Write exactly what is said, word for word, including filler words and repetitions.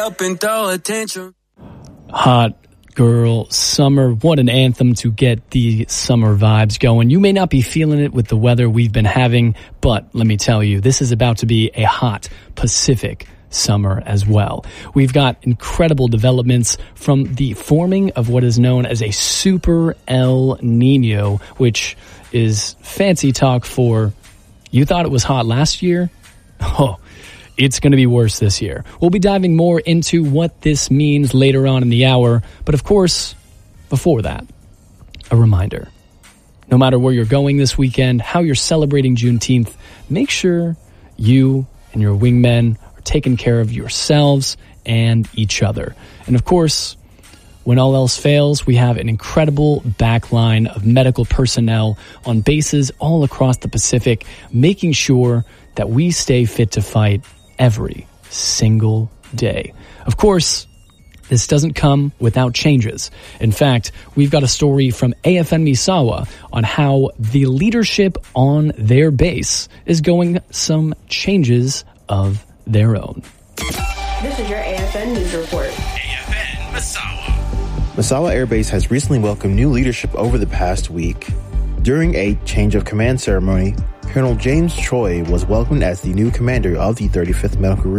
Up and throw attention. Hot Girl Summer. What an anthem to get the summer vibes going. You may not be feeling it with the weather we've been having, but let me tell you, this is about to be a hot Pacific summer as well. We've got incredible developments from the forming of what is known as a Super El Nino, which is fancy talk for you thought it was hot last year? Oh, it's going to be worse this year. We'll be diving more into what this means later on in the hour. But of course, before that, a reminder. No matter where you're going this weekend, how you're celebrating Juneteenth, make sure you and your wingmen are taking care of yourselves and each other. And of course, when all else fails, we have an incredible backline of medical personnel on bases all across the Pacific, making sure that we stay fit to fight every single day. Of course, this doesn't come without changes. In fact, we've got a story from A F N Misawa on how the leadership on their base is going some changes of their own. This is your A F N News Report. A F N Misawa. Misawa Air Base has recently welcomed new leadership over the past week. During a change of command ceremony, Colonel James Choi was welcomed as the new commander of the thirty-fifth Medical